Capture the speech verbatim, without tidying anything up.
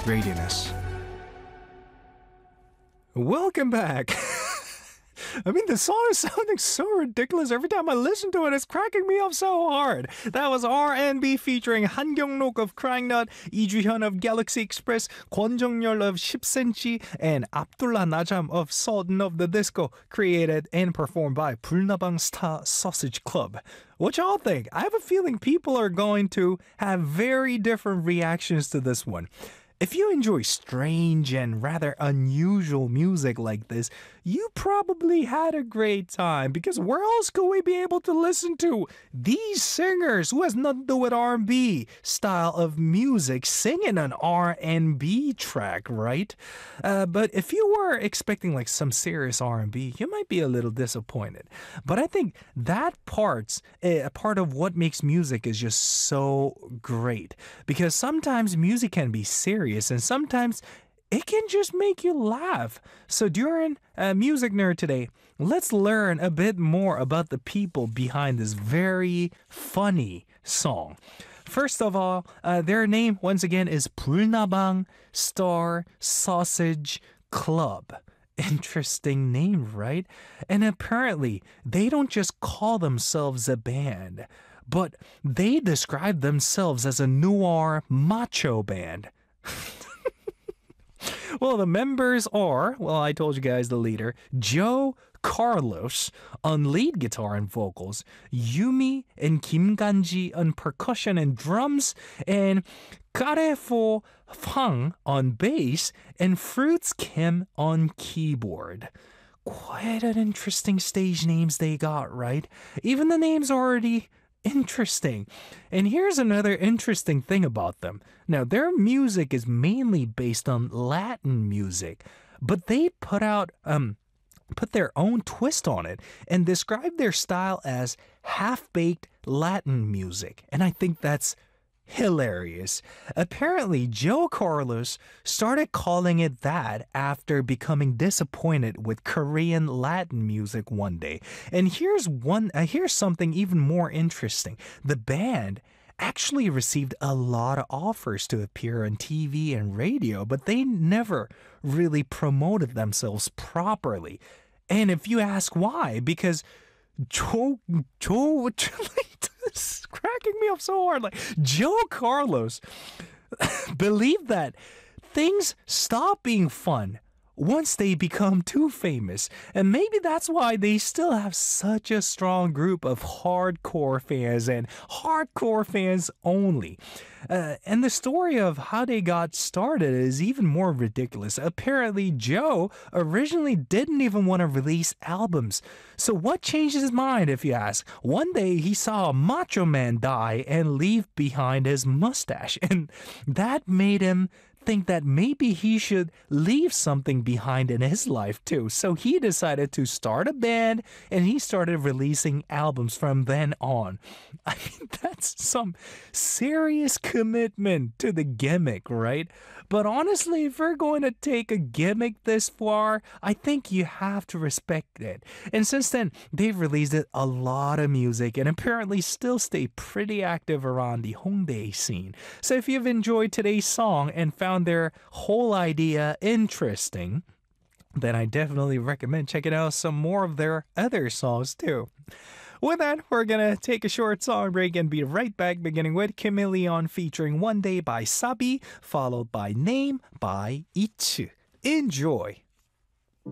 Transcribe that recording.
Readiness. Welcome back. I mean, the song is sounding so ridiculous. Every time I listen to it, it's cracking me up so hard. That was R and B featuring Han Kyung-nok of Crying Nut, Lee Ju-hyun of Galaxy Express, Kwon Jong-yeol of ten centimeters, and Abdullah Najam of Sultan of the Disco, created and performed by Bulnabang Star Sausage Club. What y'all think? I have a feeling people are going to have very different reactions to this one. If you enjoy strange and rather unusual music like this, you probably had a great time, because where else could we be able to listen to these singers who has nothing to do with R and B style of music singing an R and B track, right? Uh, but if you were expecting like some serious R and B, you might be a little disappointed. But I think that part's a part of what makes music is just so great, because sometimes music can be serious and sometimes it can just make you laugh. So during uh, Music Nerd today, let's learn a bit more about the people behind this very funny song. First of all, uh, their name once again is Bulnabang Star Sausage Club. Interesting name, right? And apparently, they don't just call themselves a band, but they describe themselves as a noir macho band. Well, the members are, well, I told you guys the leader, Joe Carlos on lead guitar and vocals, Yumi and Kim Ganji on percussion and drums, and Karefo Fang on bass, and Fruits Kim on keyboard. Quite an interesting stage names they got, right? Even the names already interesting. And here's another interesting thing about them. Now, their music is mainly based on Latin music, but they put out um put their own twist on it and describe their style as half-baked Latin music. And I think that's hilarious. Apparently, Joe Carlos started calling it that after becoming disappointed with Korean Latin music one day. And here's one uh, here's something even more interesting. The band actually received a lot of offers to appear on T V and radio, but they never really promoted themselves properly. And if you ask why, because Joe Joe It's cracking me up so hard. Like, Joe Carlos believed that things stop being fun once they become too famous. And maybe that's why they still have such a strong group of hardcore fans and hardcore fans only. Uh, and the story of how they got started is even more ridiculous. Apparently, Joe originally didn't even want to release albums. So what changed his mind, if you ask? One day he saw a Macho Man die and leave behind his mustache. And that made him think that maybe he should leave something behind in his life too. So he decided to start a band and he started releasing albums from then on. I mean, that's some serious commitment to the gimmick, right? But honestly, if we're going to take a gimmick this far, I think you have to respect it. And since then, they've released a lot of music and apparently still stay pretty active around the Hongdae scene. So if you've enjoyed today's song and found their whole idea interesting, then I definitely recommend checking out some more of their other songs too. With that, we're gonna take a short song break and be right back, beginning with Chameleon featuring One Day by Sabi, followed by Name by Ichi. Enjoy!